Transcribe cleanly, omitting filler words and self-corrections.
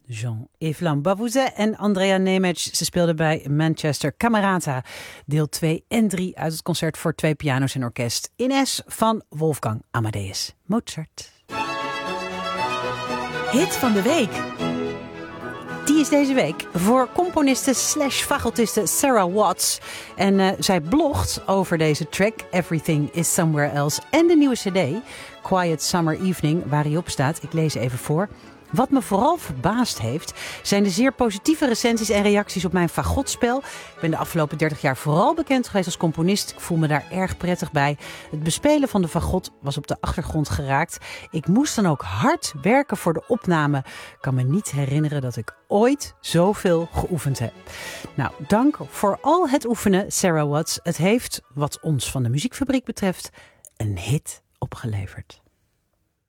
Jean-Yves Bavouzet en Andrea Nemec. Ze speelden bij Manchester Camerata, deel 2 en 3 uit het concert voor 2 piano's en orkest in S van Wolfgang Amadeus Mozart. Hit van de week. Die is deze week voor componiste / fagotiste Sarah Watts. En zij blogt over deze track Everything is Somewhere Else en de nieuwe cd Quiet Summer Evening, waar hij op staat. Ik lees even voor. Wat me vooral verbaasd heeft, zijn de zeer positieve recensies en reacties op mijn fagotspel. Ik ben de afgelopen 30 jaar vooral bekend geweest als componist. Ik voel me daar erg prettig bij. Het bespelen van de fagot was op de achtergrond geraakt. Ik moest dan ook hard werken voor de opname. Ik kan me niet herinneren dat ik ooit zoveel geoefend heb. Nou, dank voor al het oefenen, Sarah Watts. Het heeft, wat ons van de Muziekfabriek betreft, een hit opgeleverd.